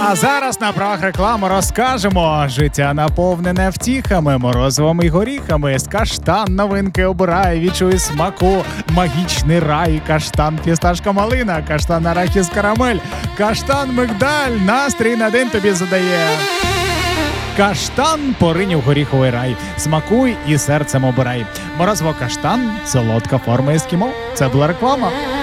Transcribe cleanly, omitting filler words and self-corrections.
А зараз на правах реклами розкажемо. Життя наповнене втіхами, морозивом і горіхами. З каштан новинки обирай, відчуй смаку. Магічний рай, каштан фісташка малина, каштан арахіс карамель, каштан мигдаль, настрій на день тобі задає. Каштан поринь у горіховий рай. Смакуй і серцем обирай. Морозиво каштан, солодка форма ескімо. Це була реклама.